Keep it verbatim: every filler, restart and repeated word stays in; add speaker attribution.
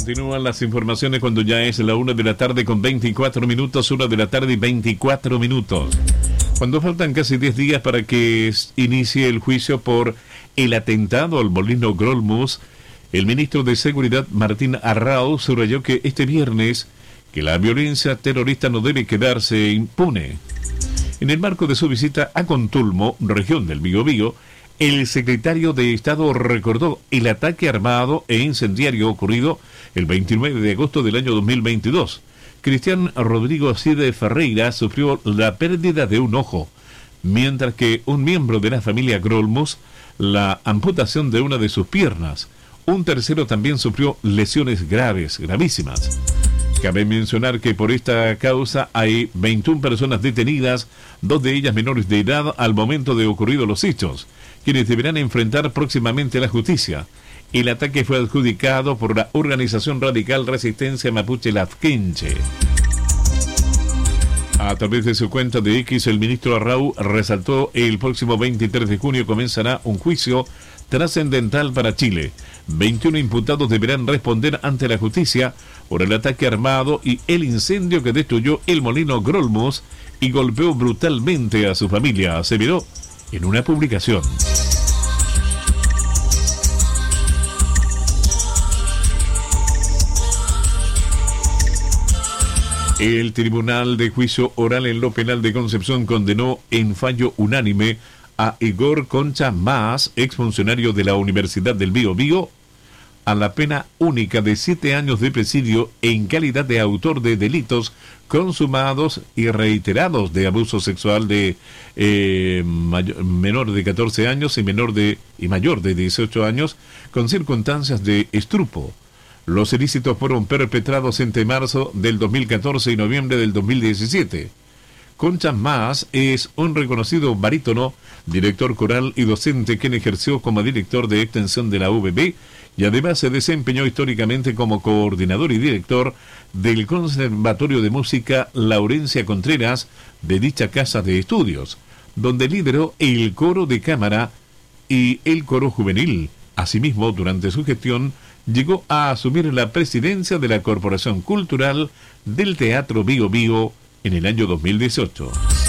Speaker 1: Continúan las informaciones cuando ya es la una de la tarde con veinticuatro minutos, una de la tarde y veinticuatro minutos. Cuando faltan casi diez días para que inicie el juicio por el atentado al molino Grolmus, el ministro de Seguridad Martín Arrau subrayó que este viernes que la violencia terrorista no debe quedarse impune. En el marco de su visita a Contulmo, región del Biobío, el secretario de Estado recordó el ataque armado e incendiario ocurrido el veintinueve de agosto del año dos mil veintidós. Cristian Rodrigo Cide Ferreira sufrió la pérdida de un ojo, mientras que un miembro de la familia Grolmus la amputación de una de sus piernas. Un tercero también sufrió lesiones graves, gravísimas. Cabe mencionar que por esta causa hay veintiuna personas detenidas, dos de ellas menores de edad al momento de ocurridos los hechos, quienes deberán enfrentar próximamente la justicia. El ataque fue adjudicado por la organización radical Resistencia Mapuche Lafkenche. A través de su cuenta de X, el ministro Arrau resaltó el próximo veintitrés de junio comenzará un juicio trascendental para Chile. veintiuno imputados deberán responder ante la justicia por el ataque armado y el incendio que destruyó el molino Grolmus y golpeó brutalmente a su familia, aseveró en una publicación. El Tribunal de Juicio Oral en lo Penal de Concepción condenó en fallo unánime a Igor Concha Mas, exfuncionario de la Universidad del Biobío, a la pena única de siete años de presidio en calidad de autor de delitos consumados y reiterados de abuso sexual de eh, mayor, menor de catorce años y menor de y mayor de dieciocho años con circunstancias de estrupo. Los ilícitos fueron perpetrados entre marzo del dos mil catorce y noviembre del dos mil diecisiete. Concha Mas es un reconocido barítono, director coral y docente quien ejerció como director de extensión de la U B B y además se desempeñó históricamente como coordinador y director del Conservatorio de Música Laurencia Contreras de dicha casa de estudios, donde lideró el coro de cámara y el coro juvenil. Asimismo, durante su gestión, llegó a asumir la presidencia de la Corporación Cultural del Teatro Biobío en el año dos mil dieciocho.